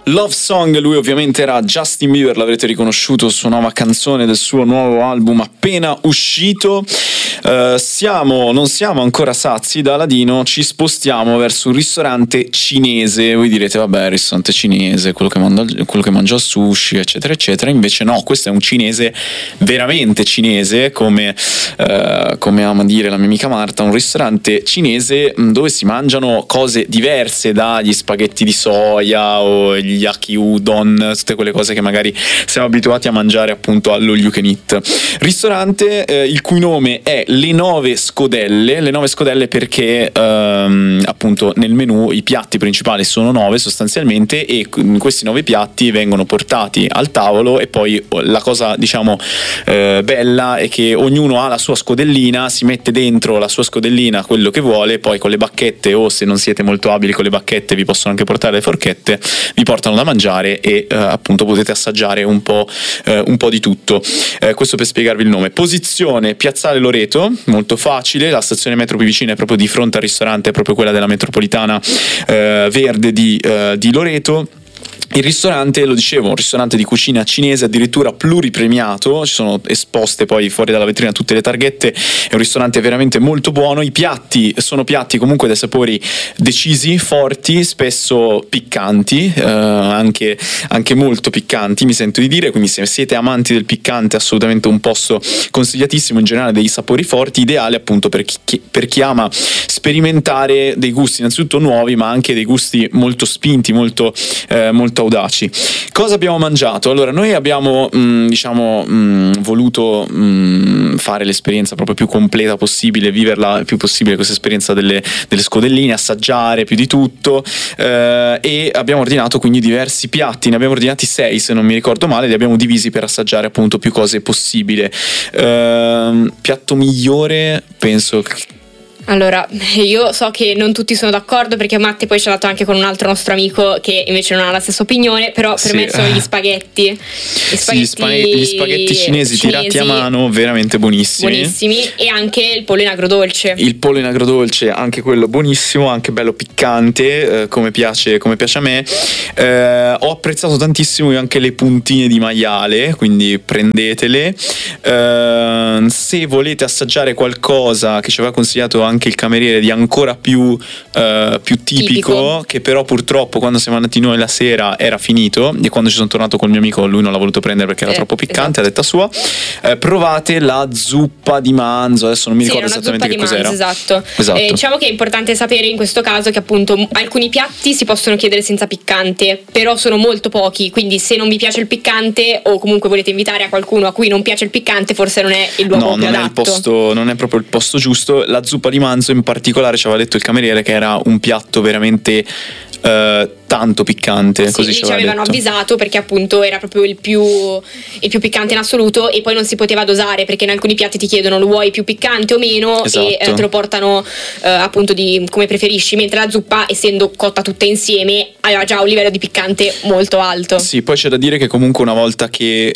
Love Song, lui ovviamente era Justin Bieber, l'avrete riconosciuto, sua nuova canzone del suo nuovo album appena uscito. Non siamo ancora sazi da Ladino, ci spostiamo verso un ristorante cinese. Voi direte vabbè, il ristorante cinese, quello che mangia sushi eccetera eccetera. Invece no, questo è un cinese veramente cinese, come ama dire la mia amica Marta, un ristorante cinese dove si mangiano cose diverse dagli spaghetti di soia o gli yaki udon, tutte quelle cose che magari siamo abituati a mangiare appunto allo you can eat. Ristorante il cui nome è Le Nove Scodelle perché appunto nel menù i piatti principali sono 9 sostanzialmente, e questi 9 piatti vengono portati al tavolo, e poi la cosa diciamo bella è che ognuno ha la sua scodellina, si mette dentro la sua scodellina quello che vuole, poi con le bacchette, o se non siete molto abili con le bacchette vi possono anche portare le forchette, vi portano da mangiare e appunto potete assaggiare un po' di tutto. Questo per spiegarvi il nome. Posizione Piazzale Loreto, molto facile, la stazione metro più vicina è proprio di fronte al ristorante, è proprio quella della metropolitana verde di Loreto. Il ristorante, lo dicevo, un ristorante di cucina cinese addirittura pluripremiato, ci sono esposte poi fuori dalla vetrina tutte le targhette, è un ristorante veramente molto buono. I piatti sono piatti comunque dai sapori decisi, forti, spesso piccanti, anche molto piccanti mi sento di dire, quindi se siete amanti del piccante assolutamente un posto consigliatissimo, in generale dei sapori forti, ideale appunto per chi ama sperimentare dei gusti innanzitutto nuovi, ma anche dei gusti molto spinti, molto audaci. Cosa abbiamo mangiato? Allora, noi abbiamo voluto fare l'esperienza proprio più completa possibile, viverla il più possibile questa esperienza delle scodelline, assaggiare più di tutto, e abbiamo ordinato quindi diversi piatti, ne abbiamo ordinati 6 se non mi ricordo male, li abbiamo divisi per assaggiare appunto più cose possibile. Piatto migliore, penso. Allora, io so che non tutti sono d'accordo, perché Matti poi ci ha dato anche con un altro nostro amico che invece non ha la stessa opinione, però per me sono gli spaghetti. Gli spaghetti cinesi tirati a mano, veramente buonissimi, e anche il pollo in agrodolce. Il pollo in agrodolce, anche quello buonissimo, anche bello piccante, come piace a me. Ho apprezzato tantissimo anche le puntine di maiale, quindi prendetele. Se volete assaggiare qualcosa che ci aveva consigliato anche il cameriere di ancora più tipico, che però purtroppo quando siamo andati noi la sera era finito, e quando ci sono tornato col mio amico lui non l'ha voluto prendere perché era troppo piccante, a detta sua. Provate la zuppa di manzo, adesso non mi ricordo esattamente che cos'era. Esatto. Diciamo che è importante sapere in questo caso che appunto alcuni piatti si possono chiedere senza piccante, però sono molto pochi, quindi se non vi piace il piccante o comunque volete invitare a qualcuno a cui non piace il piccante, forse non è il luogo più adatto. Non è proprio il posto giusto. La zuppa di manzo in particolare ci aveva detto il cameriere che era un piatto veramente tanto piccante, così ci avevano avvisato, perché appunto era proprio il più piccante in assoluto, e poi non si poteva dosare, perché in alcuni piatti ti chiedono lo vuoi più piccante o meno, esatto, e te lo portano appunto di come preferisci, mentre la zuppa, essendo cotta tutta insieme, aveva già un livello di piccante molto alto. Sì, poi c'è da dire che comunque una volta che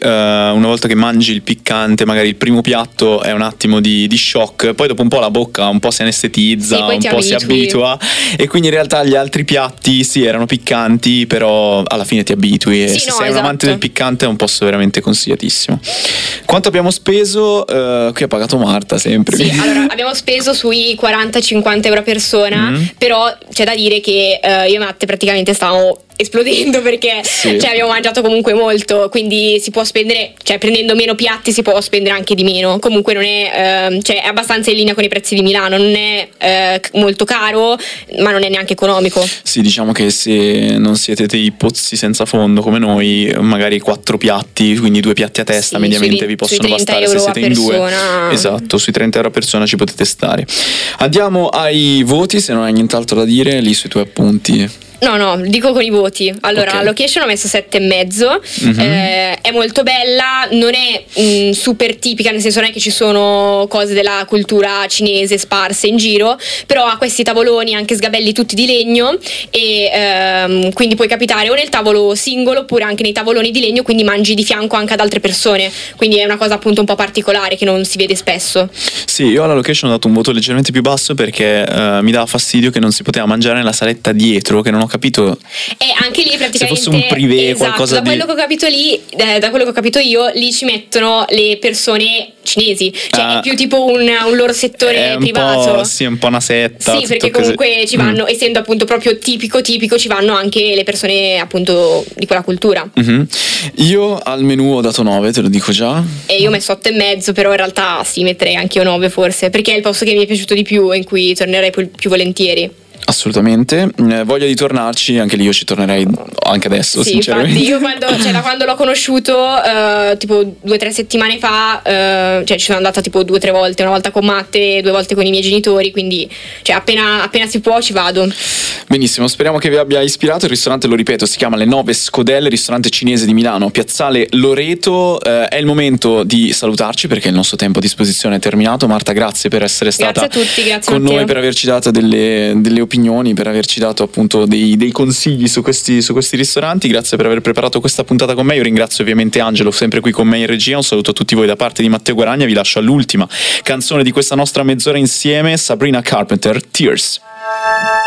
mangi il piccante, magari il primo piatto è un attimo di shock, poi dopo un po' la bocca un po' si anestetizza, un po' si abitua, e quindi in realtà gli altri piatti sì erano piccanti, però alla fine ti abitui, e se sei un amante del piccante è un posto veramente consigliatissimo. Quanto abbiamo speso? Qui ha pagato Marta sempre. Sì, allora abbiamo speso sui 40-50 euro a persona, però c'è da dire che io e Matte praticamente stavamo esplodendo, perché abbiamo mangiato comunque molto, quindi si può spendere, prendendo meno piatti si può spendere anche di meno. Comunque non è è abbastanza in linea con i prezzi di Milano, non è molto caro, ma non è neanche economico. Sì, diciamo che se non siete dei pozzi senza fondo come noi, magari 4 piatti, quindi 2 piatti a testa mediamente vi possono bastare se siete in 2. Esatto, sui 30 euro a persona ci potete stare. Andiamo ai voti, se non hai nient'altro da dire lì sui tuoi appunti. No, dico con i voti. Allora, la location ho messo 7,5. È molto bella, non è super tipica, nel senso non è che ci sono cose della cultura cinese sparse in giro, però ha questi tavoloni, anche sgabelli tutti di legno, e quindi puoi capitare o nel tavolo singolo oppure anche nei tavoloni di legno, quindi mangi di fianco anche ad altre persone, quindi è una cosa appunto un po' particolare che non si vede spesso. Sì, io alla location ho dato un voto leggermente più basso perché mi dava fastidio che non si poteva mangiare nella saletta dietro, che non ho capito. anche lì praticamente, se fosse un privé, esatto, qualcosa da quello che ho capito lì, da quello che ho capito io, lì ci mettono le persone cinesi, cioè è più tipo un loro settore privato. Sì, un po' una setta. Sì, perché comunque ci vanno, essendo appunto proprio tipico, ci vanno anche le persone appunto di quella cultura. Io al menù ho dato 9, te lo dico già. E io ho messo 8,5, però in realtà sì, metterei anche io 9 forse, perché è il posto che mi è piaciuto di più e in cui tornerei più volentieri. Assolutamente, voglia di tornarci, anche lì io ci tornerei anche adesso, sì, sinceramente. Infatti io da quando l'ho conosciuto, tipo 2 o 3 settimane fa, ci sono andata tipo 2 o 3 volte, una volta con Matte e 2 volte con i miei genitori, quindi appena si può ci vado. Benissimo, speriamo che vi abbia ispirato. Il ristorante, lo ripeto, si chiama Le 9 Scodelle, ristorante cinese di Milano, Piazzale Loreto. È il momento di salutarci perché il nostro tempo a disposizione è terminato. Marta, grazie per essere stata grazie a tutti, grazie con Matteo. noi, per averci dato delle opinioni, per averci dato appunto dei consigli su questi ristoranti. Grazie per aver preparato questa puntata con me. Io ringrazio ovviamente Angelo, sempre qui con me in regia. Un saluto a tutti voi da parte di Matteo Guaragna. Vi lascio all'ultima canzone di questa nostra mezz'ora insieme, Sabrina Carpenter, Tears.